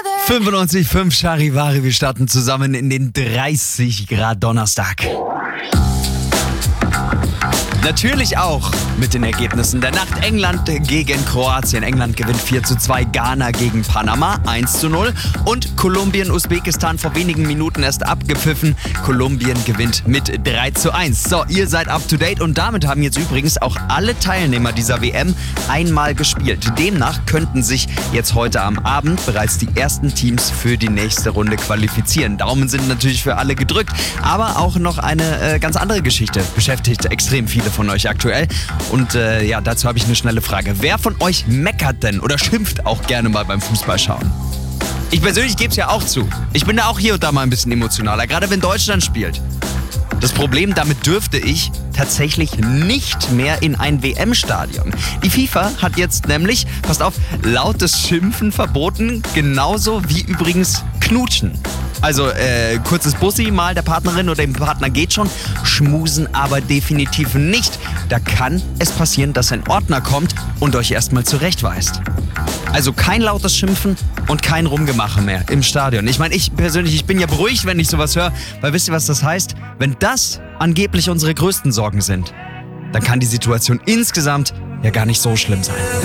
95,5 Charivari, wir starten zusammen in den 30 Grad Donnerstag. Natürlich auch mit den Ergebnissen der Nacht. England gegen Kroatien. England gewinnt 4:2. Ghana gegen Panama 1:0. Und Kolumbien, Usbekistan vor wenigen Minuten erst abgepfiffen. Kolumbien gewinnt mit 3:1. So, ihr seid up to date und damit haben jetzt übrigens auch alle Teilnehmer dieser WM einmal gespielt. Demnach könnten sich jetzt heute am Abend bereits die ersten Teams für die nächste Runde qualifizieren. Daumen sind natürlich für alle gedrückt, aber auch noch eine ganz andere Geschichte beschäftigt extrem viele von euch aktuell. Und dazu habe ich eine schnelle Frage. Wer von euch meckert denn oder schimpft auch gerne mal beim Fußballschauen? Ich persönlich gebe es ja auch zu. Ich bin da auch hier und da mal ein bisschen emotionaler, gerade wenn Deutschland spielt. Das Problem, damit dürfte ich tatsächlich nicht mehr in ein WM-Stadion. Die FIFA hat jetzt nämlich, passt auf, lautes Schimpfen verboten, genauso wie übrigens Knutschen. Also kurzes Bussi mal der Partnerin oder dem Partner geht schon, schmusen aber definitiv nicht. Da kann es passieren, dass ein Ordner kommt und euch erstmal zurechtweist. Also kein lautes Schimpfen und kein Rumgemache mehr im Stadion. Ich meine, ich persönlich, ich bin ja beruhigt, wenn ich sowas höre, weil wisst ihr, was das heißt? Wenn das angeblich unsere größten Sorgen sind, dann kann die Situation insgesamt ja gar nicht so schlimm sein.